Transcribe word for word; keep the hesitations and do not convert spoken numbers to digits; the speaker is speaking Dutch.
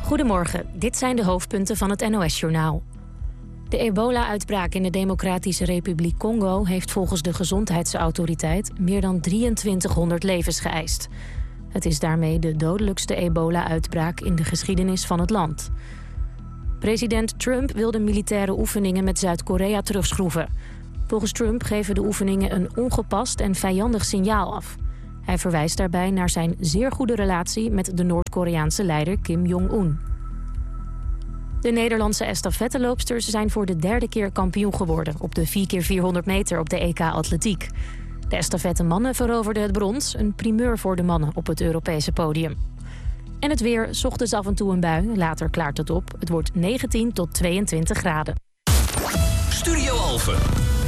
Goedemorgen, dit zijn de hoofdpunten van het N O S-journaal. De ebola-uitbraak in de Democratische Republiek Congo heeft volgens de Gezondheidsautoriteit meer dan drieëntwintighonderd levens geëist. Het is daarmee de dodelijkste ebola-uitbraak in de geschiedenis van het land. President Trump wil de militaire oefeningen met Zuid-Korea terugschroeven. Volgens Trump geven de oefeningen een ongepast en vijandig signaal af. Hij verwijst daarbij naar zijn zeer goede relatie met de Noord-Koreaanse leider Kim Jong-un. De Nederlandse estafetteloopsters zijn voor de derde keer kampioen geworden op de vier keer vierhonderd meter op de E K Atletiek. De estafettemannen veroverden het brons, een primeur voor de mannen op het Europese podium. En het weer, 's ochtends af en toe een bui, later klaart het op. Het wordt negentien tot tweeëntwintig graden. Studio Alphen.